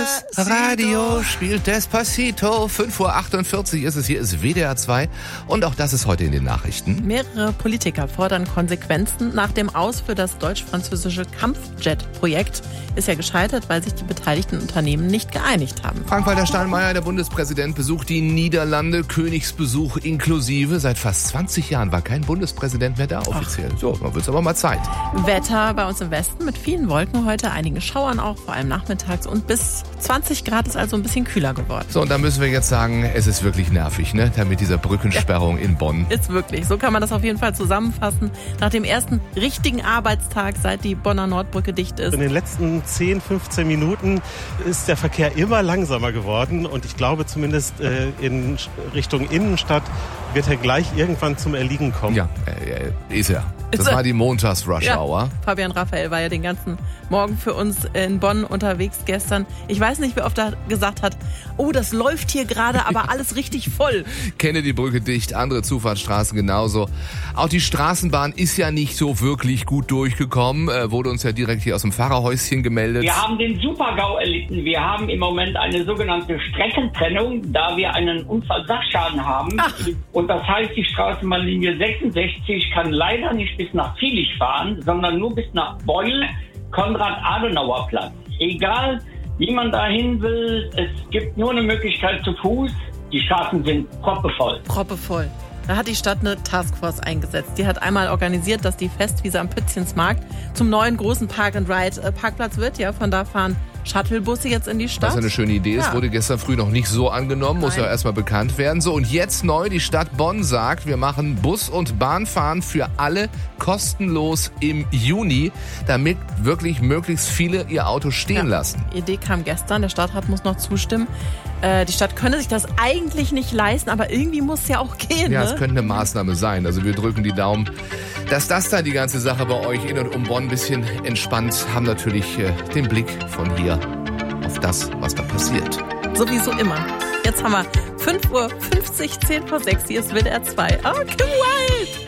Das Radio spielt Despacito. 5:48 Uhr ist es. Hier ist WDR 2. Und auch das ist heute in den Nachrichten. Mehrere Politiker fordern Konsequenzen nach dem Aus für das deutsch-französische Kampfjet-Projekt. Ist ja gescheitert, weil sich die beteiligten Unternehmen nicht geeinigt haben. Frank-Walter Steinmeier, der Bundespräsident, besucht die Niederlande. Königsbesuch inklusive. Seit fast 20 Jahren war kein Bundespräsident mehr da offiziell. So, dann wird's aber mal Zeit. Wetter bei uns im Westen mit vielen Wolken heute, einigen Schauern auch, vor allem nachmittags. Und bis 20 Grad ist also ein bisschen kühler geworden. So, und da müssen wir jetzt sagen, es ist wirklich nervig, ne? Da mit dieser Brückensperrung in Bonn. Ist wirklich. So kann man das auf jeden Fall zusammenfassen. Nach dem ersten richtigen Arbeitstag, seit die Bonner Nordbrücke dicht ist. In den letzten 10, 15 Minuten ist der Verkehr immer langsamer geworden. Und ich glaube zumindest in Richtung Innenstadt wird er gleich irgendwann zum Erliegen kommen. Ja, ist er. Das war die Montags-Rush-Hour. Ja, Fabian Raphael war ja den ganzen Morgen für uns in Bonn unterwegs gestern. Ich weiß nicht, wie oft er gesagt hat, oh, das läuft hier gerade, aber alles richtig voll. Kenne die Brücke dicht, andere Zufahrtsstraßen genauso. Auch die Straßenbahn ist ja nicht so wirklich gut durchgekommen. Wurde uns ja direkt hier aus dem Fahrerhäuschen gemeldet. Wir haben den Super-GAU erlitten. Wir haben im Moment eine sogenannte Streckentrennung, da wir einen Unfallsachschaden haben. Ach. Und das heißt, die Straßenbahnlinie 66 kann leider nicht bis nach Zielich fahren, sondern nur bis nach Beul, Konrad-Adenauer-Platz. Egal, wie man dahin will, es gibt nur eine Möglichkeit zu Fuß. Die Straßen sind proppevoll. Proppevoll. Da hat die Stadt eine Taskforce eingesetzt. Die hat einmal organisiert, dass die Festwiese am Pützchensmarkt zum neuen großen Park-and-Ride-Parkplatz wird. Ja, von da fahren Shuttlebusse jetzt in die Stadt. Was eine schöne Idee ist, wurde gestern früh noch nicht so angenommen, muss ja erstmal bekannt werden. So, und jetzt neu, die Stadt Bonn sagt, wir machen Bus- und Bahnfahren für alle kostenlos im Juni, damit wirklich möglichst viele ihr Auto stehen lassen. Die Idee kam gestern, der Stadtrat muss noch zustimmen. Die Stadt könne sich das eigentlich nicht leisten, aber irgendwie muss es ja auch gehen. Ja, ne? es könnte eine Maßnahme sein. Also wir drücken die Daumen, dass das dann die ganze Sache bei euch in und um Bonn ein bisschen entspannt, haben natürlich den Blick von hier auf das, was da passiert. Sowieso immer. Jetzt haben wir 5:50 Uhr, 10 vor 6, hier ist WDR 2. Oh, Kim Wilde!